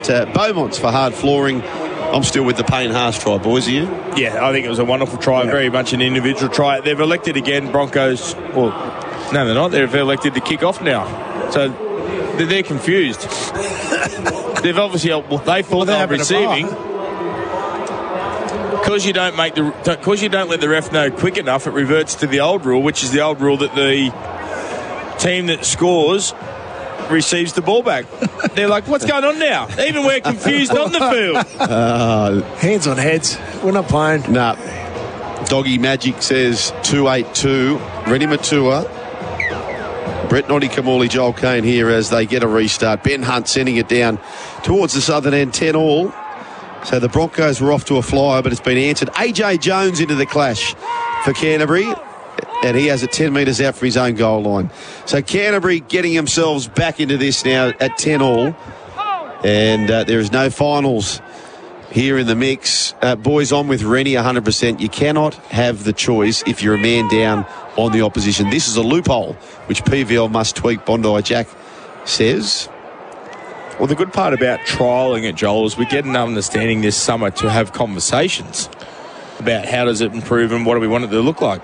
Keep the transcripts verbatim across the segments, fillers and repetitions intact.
Uh, Beaumont's for hard flooring. I'm still with the Payne Haas try, boys. Are you? Yeah, I think it was a wonderful try, very much an individual try. They've elected again, Broncos. Well, no, they're not. They've elected to kick off now. So they're, they're confused. They've obviously, well, they thought well, they were receiving. Because you don't make the, because you don't let the ref know quick enough, it reverts to the old rule, which is the old rule that the team that scores receives the ball back. They're like, what's going on now? Even we're confused on the field. Uh, hands on heads. We're not playing. Nah. Doggy Magic says two eight two. Rennie Matua. Brett Noddy, Kamali, Joel Kane here as they get a restart. Ben Hunt sending it down towards the southern end, ten all. So the Broncos were off to a flyer, but it's been answered. A J Jones into the clash for Canterbury, and he has it ten metres out from his own goal line. So Canterbury getting themselves back into this now at ten all. And uh, there is no finals here in the mix. Uh, boys, on with Rennie one hundred percent. You cannot have the choice if you're a man down on the opposition. This is a loophole, which P V L must tweak, Bondi Jack says. Well, the good part about trialling it, Joel, is we get an understanding this summer to have conversations about how does it improve and what do we want it to look like.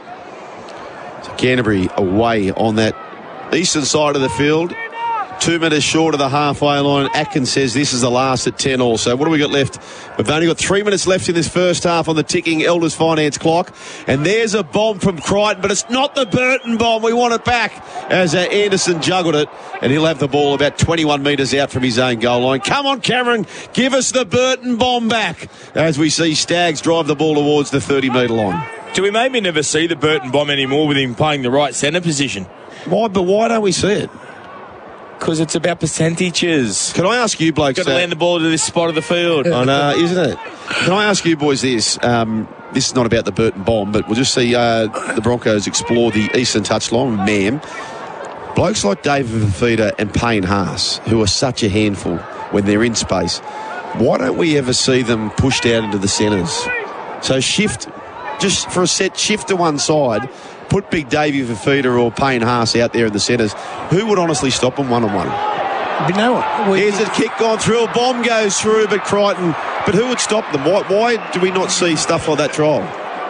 So Canterbury away on that eastern side of the field. Two metres short of the halfway line. Atkins says this is the last at ten all. So what do we got left? We've only got three minutes left in this first half on the ticking Elders Finance clock. And there's a bomb from Crichton, but it's not the Burton bomb. We want it back as uh, Anderson juggled it. And he'll have the ball about twenty-one metres out from his own goal line. Come on, Cameron, give us the Burton bomb back as we see Staggs drive the ball towards the thirty metre line. Do we maybe never see the Burton bomb anymore with him playing the right centre position? Why? But why don't we see it? Because it's about percentages. Can I ask you, blokes? Got to uh, land the ball to this spot of the field. I know, isn't it? Can I ask you, boys, this? Um, this is not about the Burton bomb, but we'll just see uh, the Broncos explore the eastern touchline. Ma'am, blokes like David Fifita and Payne Haas, who are such a handful when they're in space, why don't we ever see them pushed out into the centres? So shift, just for a set, shift to one side. Put Big Davey Fifita or Payne Haas out there in the centres. Who would honestly stop them one-on-one? But no one. We, Here's a kick gone through. A bomb goes through, but Crichton. But who would stop them? Why, why do we not see stuff like that trial?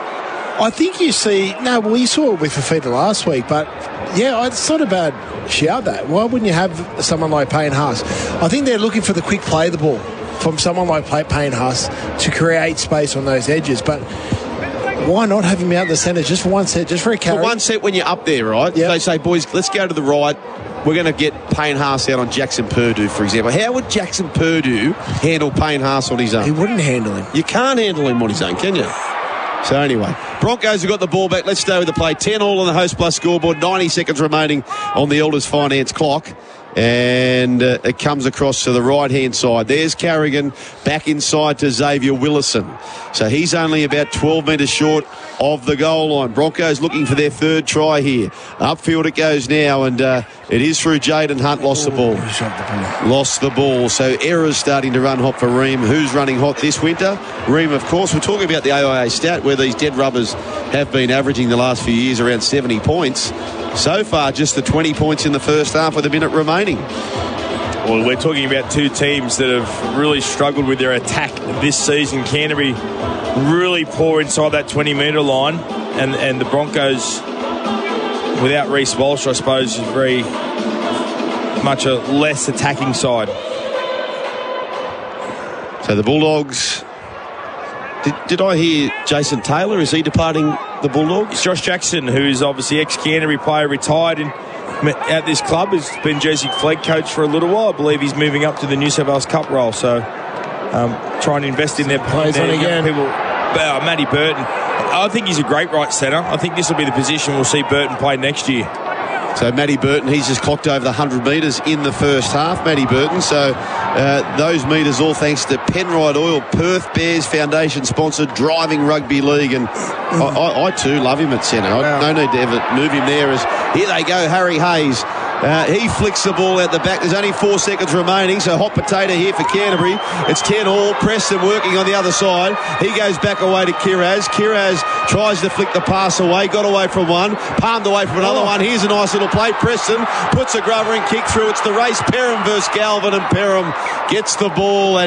I think you see... No, well, you saw it with Fifita last week, but, yeah, it's not a bad shout, that. Why wouldn't you have someone like Payne Haas? I think they're looking for the quick play of the ball from someone like Payne Haas to create space on those edges, but... Why not have him out in the centre just for one set, just for a carry? For one set when you're up there, right? Yep. They say, boys, let's go to the right. We're going to get Payne Haas out on Jackson Purdue, for example. How would Jackson Purdue handle Payne Haas on his own? He wouldn't handle him. You can't handle him on his own, can you? So anyway, Broncos have got the ball back. Let's stay with the play. ten all on the Host Plus scoreboard. ninety seconds remaining on the Elders Finance clock. And uh, it comes across to the right-hand side. There's Carrigan back inside to Xavier Willison. So he's only about twelve metres short of the goal line. Broncos looking for their third try here. Upfield it goes now, and uh, it is through Jaden Hunt. Lost the ball. Lost the ball. So errors starting to run hot for Ream. Who's running hot this winter? Ream, of course. We're talking about the A I A stat where these dead rubbers have been averaging the last few years around seventy points. So far, just the twenty points in the first half with a minute remaining. Well, we're talking about two teams that have really struggled with their attack this season. Canterbury really poor inside that twenty metre line, and, and the Broncos, without Reece Walsh, I suppose, is very much a less attacking side. So the Bulldogs... Did, did I hear Jason Taylor? Is he departing the Bulldogs? It's Josh Jackson, who's obviously ex-Canterbury player, retired and at this club, has been Jersey flag coach for a little while. I believe he's moving up to the New South Wales Cup role, so um, trying to invest in their plays on again. People. Uh, Matty Burton, I think he's a great right centre. I think this will be the position we'll see Burton play next year. So Matty Burton, he's just clocked over the one hundred metres in the first half, Matty Burton. So uh, those metres all thanks to Penrite Oil, Perth Bears Foundation sponsored Driving Rugby League. And I, I, I too love him at centre. I, no need to ever move him there. As here they go, Harry Hayes Uh, he flicks the ball out the back. There's only four seconds remaining, so hot potato here for Canterbury. It's Ken Hall, Preston working on the other side. He goes back away to Kiraz. Kiraz tries to flick the pass away, got away from one, palmed away from another oh. one. Here's a nice little play. Preston puts a grubber and kick through. It's the race, Perham versus Galvin, and Perham gets the ball. And